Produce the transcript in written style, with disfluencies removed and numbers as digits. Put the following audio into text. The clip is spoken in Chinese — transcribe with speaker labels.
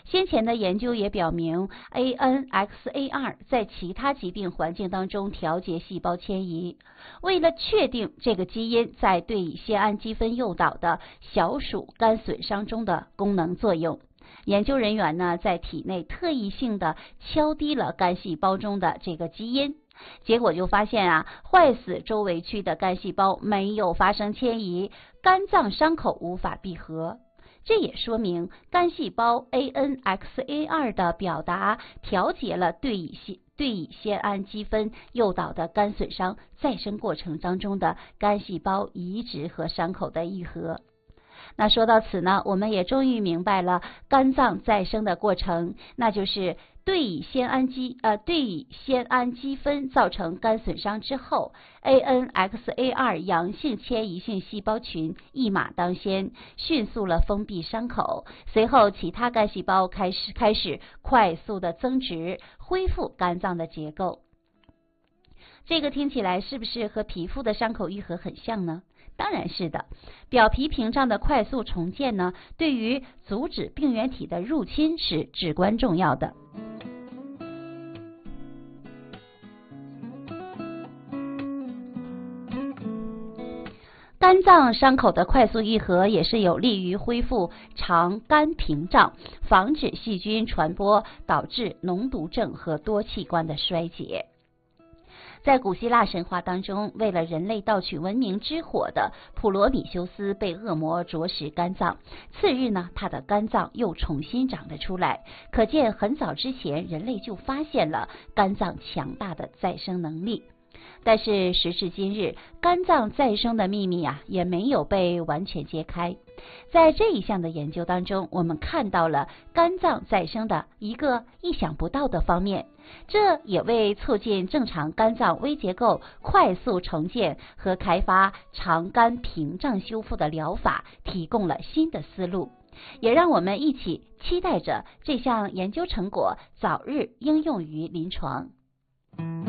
Speaker 1: 先前的研究也表明 ，ANXA2 在其他疾病环境当中调节细胞迁移。为了确定这个基因在对乙酰氨基酚诱导的小鼠肝损伤中的功能作用，研究人员呢在体内特异性的敲击了肝细胞中的这个基因，结果就发现坏死周围区的肝细胞没有发生迁移，肝脏伤口无法闭合。这也说明肝细胞 ANXA2 的表达调节了对乙酰氨基酚诱导的肝损伤再生过程当中的肝细胞移植和伤口的愈合。那说到此呢，我们也终于明白了肝脏再生的过程，那就是对乙酰氨基酚造成肝损伤之后， ANXA2 阳性迁移性细胞群一马当先，迅速了封闭伤口，随后其他肝细胞开始快速的增殖，恢复肝脏的结构。这个听起来是不是和皮肤的伤口愈合很像呢？当然是的，表皮屏障的快速重建呢，对于阻止病原体的入侵是至关重要的。肝脏伤口的快速愈合也是有利于恢复肠肝屏障，防止细菌传播，导致脓毒症和多器官的衰竭。在古希腊神话当中，为了人类盗取文明之火的普罗米修斯被恶魔啄食肝脏，次日呢，他的肝脏又重新长了出来，可见很早之前人类就发现了肝脏强大的再生能力。但是时至今日，肝脏再生的秘密也没有被完全揭开。在这一项的研究当中，我们看到了肝脏再生的一个意想不到的方面，这也为促进正常肝脏微结构快速重建和开发肠肝屏障修复的疗法提供了新的思路，也让我们一起期待着这项研究成果早日应用于临床。